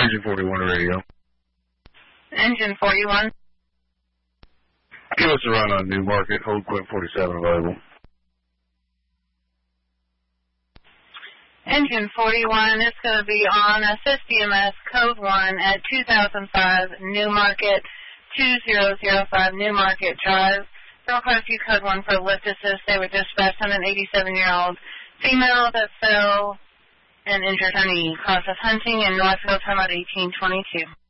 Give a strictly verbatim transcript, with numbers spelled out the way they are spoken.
Engine forty-one radio. Engine forty-one. Give us a run on New Market, hold Quint forty-seven available. Engine forty-one, it's going to be on a S D M S code one at two thousand five New Market, two thousand five New Market Drive. There were quite a few code one for lift assist. They were dispatched on an eighty-seven-year-old female that fell and injured her knee. Cause of hunting in Northfield, time out eighteen twenty-two.